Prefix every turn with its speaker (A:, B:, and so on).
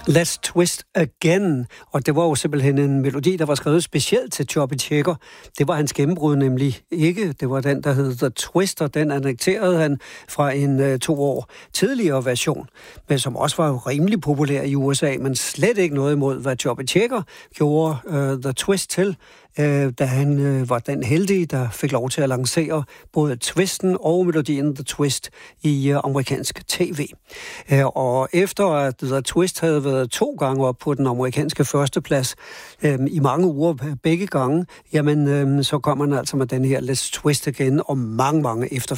A: Let's Twist Again, og det var jo simpelthen en melodi, der var skrevet specielt til Chubby Checker. Det var hans gennembrud nemlig ikke. Det var den, der hed The Twist, og den annekterede han fra en 2 år tidligere version, men som også var jo rimelig populær i USA, men slet ikke noget imod, hvad Chubby Checker gjorde The Twist til, da han var den heldige, der fik lov til at lancere både twisten og melodien The Twist i amerikansk tv. Og efter at The Twist havde været 2 gange op på den amerikanske førsteplads i mange uger begge gange, jamen så kom man altså med den her Let's Twist Again og mange efterfølgende.